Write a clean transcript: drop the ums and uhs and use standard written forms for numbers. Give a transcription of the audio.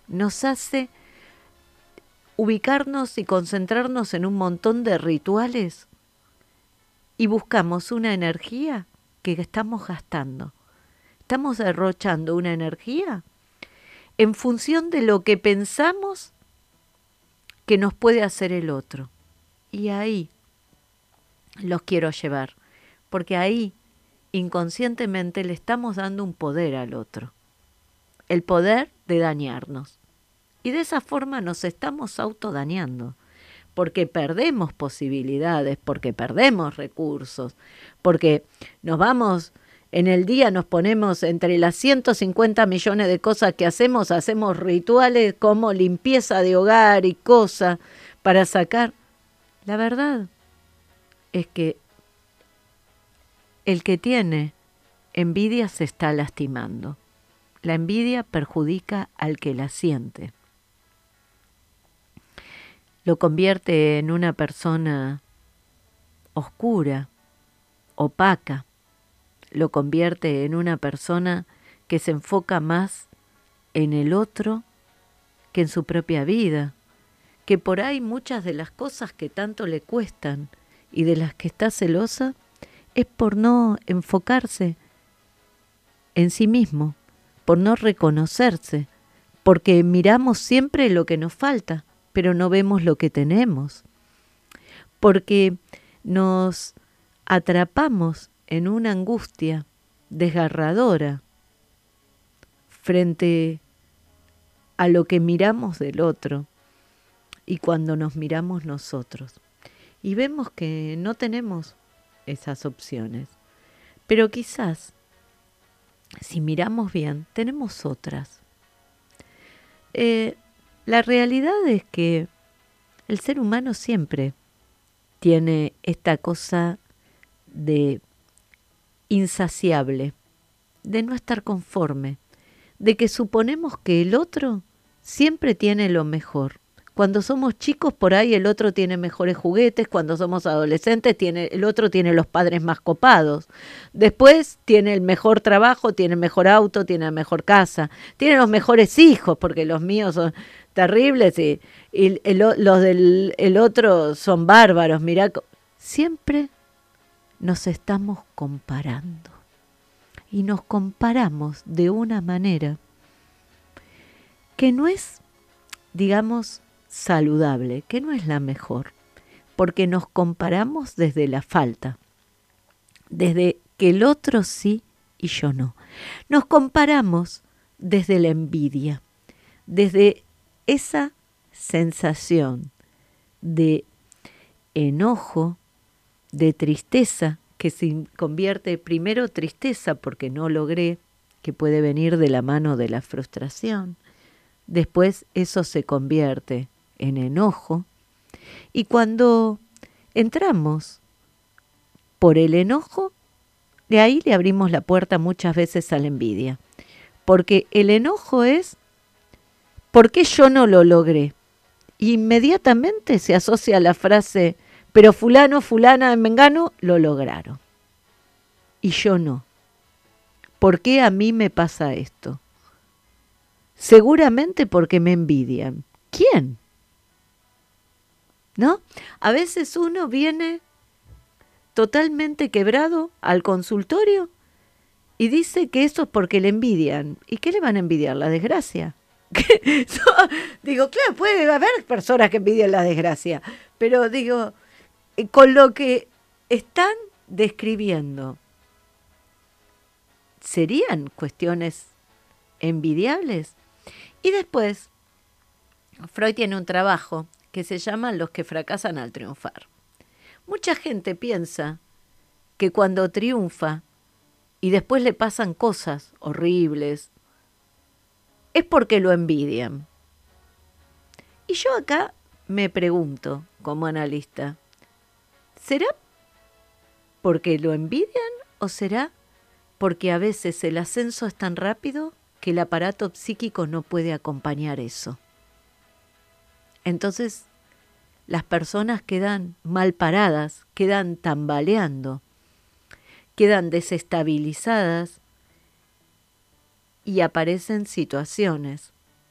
nos hace ubicarnos y concentrarnos en un montón de rituales y buscamos una energía que estamos gastando. Estamos derrochando una energía en función de lo que pensamos que nos puede hacer el otro. Y ahí los quiero llevar, porque ahí inconscientemente le estamos dando un poder al otro, el poder de dañarnos. Y de esa forma nos estamos autodañando, porque perdemos posibilidades, porque perdemos recursos, porque nos vamos, en el día nos ponemos entre las 150 millones de cosas que hacemos rituales como limpieza de hogar y cosas para sacar. La verdad es que el que tiene envidia se está lastimando. La envidia perjudica al que la siente. Lo convierte en una persona oscura, opaca. Lo convierte en una persona que se enfoca más en el otro que en su propia vida, que por ahí muchas de las cosas que tanto le cuestan y de las que está celosa es por no enfocarse en sí mismo, por no reconocerse, porque miramos siempre lo que nos falta, pero no vemos lo que tenemos, porque nos atrapamos en una angustia desgarradora frente a lo que miramos del otro y cuando nos miramos nosotros. Y vemos que no tenemos esas opciones, pero quizás, si miramos bien, tenemos otras. La realidad es que el ser humano siempre tiene esta cosa de insaciable, de no estar conforme, de que suponemos que el otro siempre tiene lo mejor. Cuando somos chicos, por ahí el otro tiene mejores juguetes. Cuando somos adolescentes, el otro tiene los padres más copados. Después tiene el mejor trabajo, tiene el mejor auto, tiene la mejor casa, tiene los mejores hijos, porque los míos son terribles y los del otro son bárbaros. Mirá, siempre nos estamos comparando. Y nos comparamos de una manera que no es, digamos, saludable, que no es la mejor, porque nos comparamos desde la falta, desde que el otro sí y yo no. Nos comparamos desde la envidia, desde esa sensación de enojo, de tristeza, que se convierte primero tristeza porque no logré, que puede venir de la mano de la frustración. Después eso se convierte en enojo. Y cuando entramos por el enojo, de ahí le abrimos la puerta muchas veces a la envidia. Porque el enojo es, ¿por qué yo no lo logré? Inmediatamente se asocia a la frase, pero fulano, fulana, mengano, lo lograron. Y yo no. ¿Por qué a mí me pasa esto? Seguramente porque me envidian. ¿Quién? ¿No? A veces uno viene totalmente quebrado al consultorio y dice que eso es porque le envidian. ¿Y qué le van a envidiar? ¿La desgracia? Digo, claro, puede haber personas que envidian la desgracia, pero digo, con lo que están describiendo, ¿serían cuestiones envidiables? Y después, Freud tiene un trabajo que se llama Los que fracasan al triunfar. Mucha gente piensa que cuando triunfa y después le pasan cosas horribles, es porque lo envidian. Y yo acá me pregunto, como analista, ¿será porque lo envidian o será porque a veces el ascenso es tan rápido que el aparato psíquico no puede acompañar eso? Entonces, las personas quedan mal paradas, quedan tambaleando, quedan desestabilizadas y aparecen situaciones